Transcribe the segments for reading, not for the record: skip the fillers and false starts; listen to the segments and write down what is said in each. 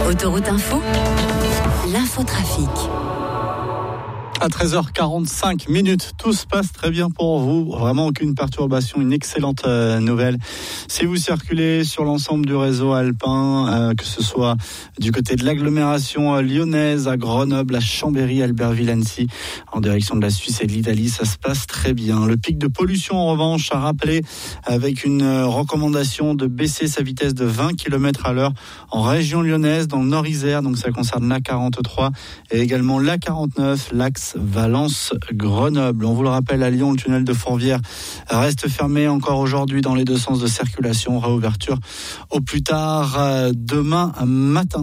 Autoroute Info, l'infotrafic. À 13h45, tout se passe très bien pour vous. Vraiment aucune perturbation, une excellente nouvelle. Si vous circulez sur l'ensemble du réseau alpin, que ce soit du côté de l'agglomération lyonnaise, à Grenoble, à Chambéry, Albertville, Annecy, en direction de la Suisse et de l'Italie, ça se passe très bien. Le pic de pollution, en revanche, a rappelé avec une recommandation de baisser sa vitesse de 20 km à l'heure en région lyonnaise, dans le Nord-Isère. Donc ça concerne l'A43 et également l'A49, l'axe Valence-Grenoble. On vous le rappelle, à Lyon, le tunnel de Fourvière reste fermé encore aujourd'hui dans les deux sens de circulation. Réouverture au plus tard demain matin.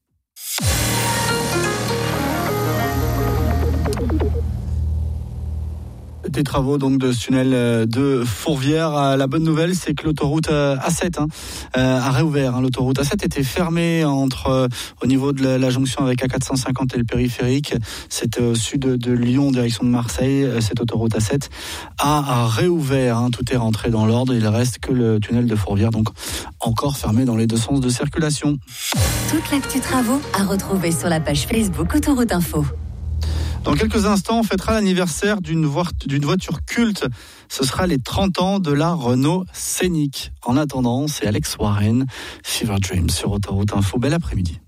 Des travaux donc de ce tunnel de Fourvière. La bonne nouvelle, c'est que l'autoroute A7 a réouvert. L'autoroute A7 était fermée au niveau de la jonction avec A450 et le périphérique. C'était au sud de Lyon, en direction de Marseille. Cette autoroute A7 a réouvert. Tout est rentré dans l'ordre. Il reste que le tunnel de Fourvière, donc encore fermé dans les deux sens de circulation. Toute l'actu travaux à retrouver sur la page Facebook Autoroute Info. Dans quelques instants, on fêtera l'anniversaire d'une voiture culte. Ce sera les 30 ans de la Renault Scénic. En attendant, c'est Alex Warren, Fever Dream sur Autoroute Info. Bel après-midi.